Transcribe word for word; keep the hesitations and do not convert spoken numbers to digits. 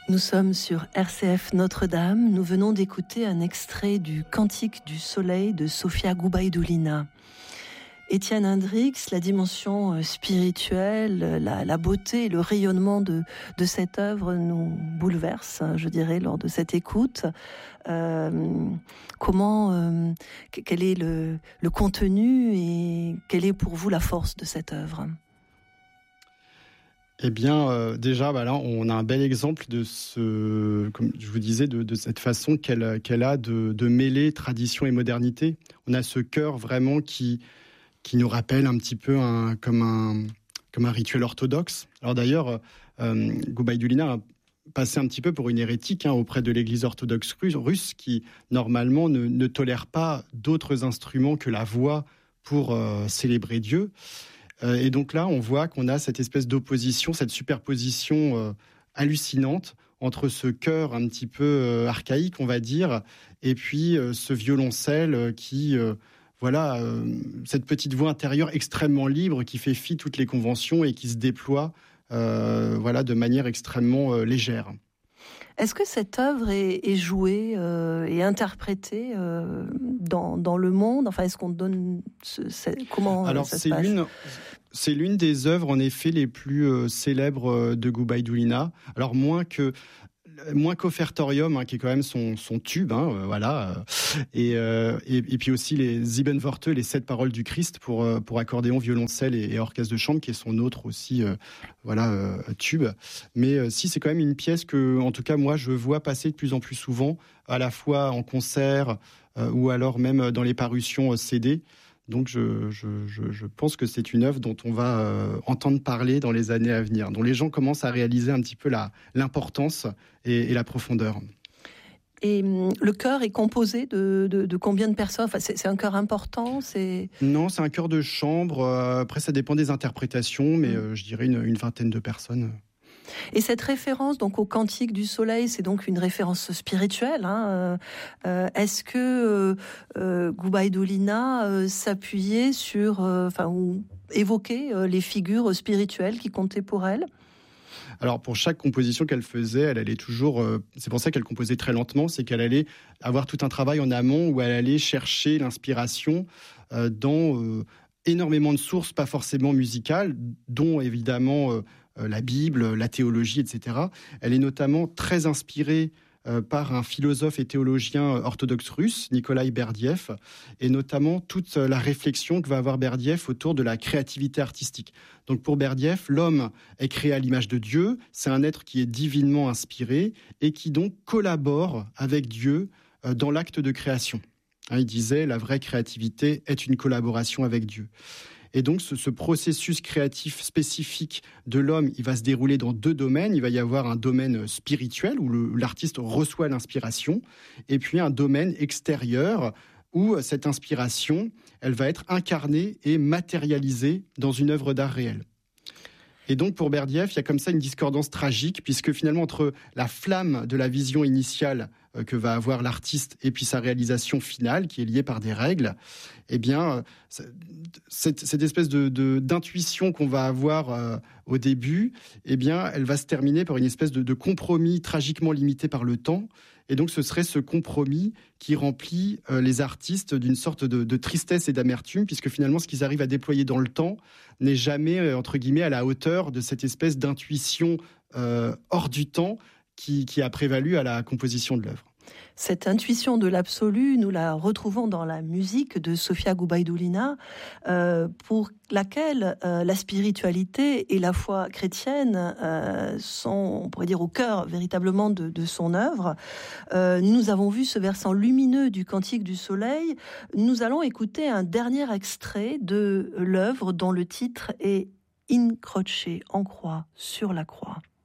Nous sommes sur R C F Notre-Dame. Nous venons d'écouter un extrait du Cantique du Soleil de Sofia Gubaidoulina. Étienne Hendrix, la dimension spirituelle, la, la beauté, le rayonnement de, de cette œuvre nous bouleverse, je dirais, lors de cette écoute. Euh, comment, euh, quel est le, le contenu et quelle est pour vous la force de cette œuvre ? Eh bien, euh, déjà, bah là, on a un bel exemple de ce, comme je vous disais, de, de cette façon qu'elle, qu'elle a de, de mêler tradition et modernité. On a ce cœur vraiment qui, qui nous rappelle un petit peu un, comme, un, comme un rituel orthodoxe. Alors d'ailleurs, euh, Gubaidoulina a passé un petit peu pour une hérétique hein, auprès de l'église orthodoxe russe qui, normalement, ne, ne tolère pas d'autres instruments que la voix pour euh, célébrer Dieu. Et donc là, on voit qu'on a cette espèce d'opposition, cette superposition euh, hallucinante entre ce chœur un petit peu euh, archaïque, on va dire, et puis euh, ce violoncelle euh, qui, euh, voilà, euh, cette petite voix intérieure extrêmement libre qui fait fi toutes les conventions et qui se déploie, euh, voilà, de manière extrêmement euh, légère. Est-ce que cette œuvre est, est jouée euh, et interprétée euh, dans, dans le monde ? Enfin, est-ce qu'on donne ce, ce, comment Alors, ça c'est se passe ? l'une, c'est l'une des œuvres en effet les plus euh, célèbres de Gubaidoulina. Alors moins que moins qu'Offertorium, hein, qui est quand même son, son tube, hein, euh, voilà, et, euh, et, et puis aussi les Sieben Worte, les sept paroles du Christ pour, euh, pour accordéon, violoncelle et, et orchestre de chambre, qui est son autre aussi, euh, voilà, euh, tube. Mais euh, si, c'est quand même une pièce que, en tout cas, moi, je vois passer de plus en plus souvent, à la fois en concert euh, ou alors même dans les parutions euh, C D. Donc je, je, je, je pense que c'est une œuvre dont on va euh, entendre parler dans les années à venir, dont les gens commencent à réaliser un petit peu la, l'importance et, et la profondeur. Et le chœur est composé de, de, de combien de personnes ? Enfin, c'est, c'est un chœur important c'est... Non, c'est un chœur de chambre. Après, ça dépend des interprétations, mais euh, je dirais une, une vingtaine de personnes. Et cette référence donc au Cantique du Soleil, c'est donc une référence spirituelle. Hein. Euh, est-ce que euh, Gubaidoulina euh, s'appuyait sur, euh, enfin, ou évoquait euh, les figures spirituelles qui comptaient pour elle ? Alors pour chaque composition qu'elle faisait, elle allait toujours. Euh, c'est pour ça qu'elle composait très lentement, c'est qu'elle allait avoir tout un travail en amont où elle allait chercher l'inspiration euh, dans euh, énormément de sources, pas forcément musicales, dont évidemment euh, la Bible, la théologie, et cetera. Elle est notamment très inspirée euh, par un philosophe et théologien orthodoxe russe, Nikolai Berdiev, et notamment toute la réflexion que va avoir Berdiev autour de la créativité artistique. Donc pour Berdiev, l'homme est créé à l'image de Dieu, c'est un être qui est divinement inspiré et qui donc collabore avec Dieu euh, dans l'acte de création. Hein, il disait, la vraie créativité est une collaboration avec Dieu. Et donc, ce, ce processus créatif spécifique de l'homme, il va se dérouler dans deux domaines. Il va y avoir un domaine spirituel où le, l'artiste reçoit l'inspiration, et puis un domaine extérieur où cette inspiration, elle va être incarnée et matérialisée dans une œuvre d'art réelle. Et donc, pour Berdiev, il y a comme ça une discordance tragique, puisque finalement, entre la flamme de la vision initiale euh, que va avoir l'artiste et puis sa réalisation finale, qui est liée par des règles, eh bien, euh, cette, cette espèce de, de, d'intuition qu'on va avoir euh, au début, eh bien, elle va se terminer par une espèce de, de compromis tragiquement limité par le temps. Et donc, ce serait ce compromis qui remplit euh, les artistes d'une sorte de, de tristesse et d'amertume, puisque finalement, ce qu'ils arrivent à déployer dans le temps n'est jamais, euh, entre guillemets, à la hauteur de cette espèce d'intuition euh, hors du temps qui, qui a prévalu à la composition de l'œuvre. Cette intuition de l'absolu, nous la retrouvons dans la musique de Sofia Gubaidoulina, euh, pour laquelle euh, la spiritualité et la foi chrétienne euh, sont, on pourrait dire, au cœur véritablement de, de son œuvre. Euh, nous avons vu ce versant lumineux du Cantique du Soleil. Nous allons écouter un dernier extrait de l'œuvre dont le titre est In Croce, en croix, sur la croix.